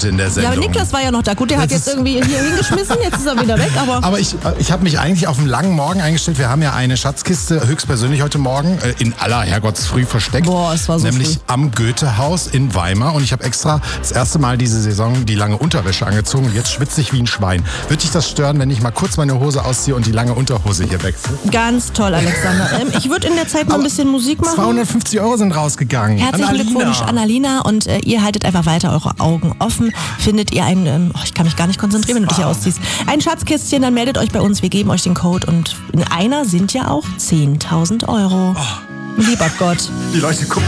heute in der Sendung. Ja, aber Niklas war ja noch da. Gut, der hat jetzt irgendwie hier hingeschmissen, jetzt ist er wieder weg. Aber ich habe mich eigentlich auf einen langen Morgen eingestellt. Wir haben ja eine Schatzkiste höchstpersönlich heute Morgen in aller Herrgottsfrüh versteckt. Boah, es war so nämlich früh. am Goethehaus in Weimar. Und ich habe extra das erste Mal diese Saison die lange Unterwäsche angezogen. Und jetzt schwitze ich wie ein Schwein. Würde dich das stören, wenn ich mal kurz meine Hose ausziehe und die lange Unterhose hier wechsle? Ganz toll, Alexander. Ich würde in der Zeit mal ein bisschen Musik machen. 250 € sind rausgegangen. Herzlichen Glückwunsch an Alina und ihr haltet einfach weiter eure Augen offen. Findet ihr ich kann mich gar nicht konzentrieren, wenn du dich hier ausziehst. Ein Schatzkistchen, dann meldet euch bei uns, wir geben euch den Code und in einer sind ja auch 10.000 €. Lieber Gott. Die Leute gucken.